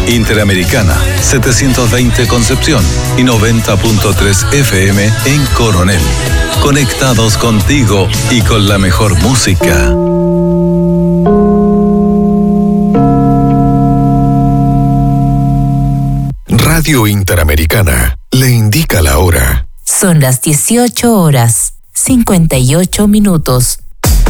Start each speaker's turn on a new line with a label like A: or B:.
A: Interamericana, 720 Concepción y 90.3 FM en Coronel. Conectados contigo y con la mejor música.
B: Radio Interamericana le indica la hora.
C: Son las 18 horas, 58 minutos.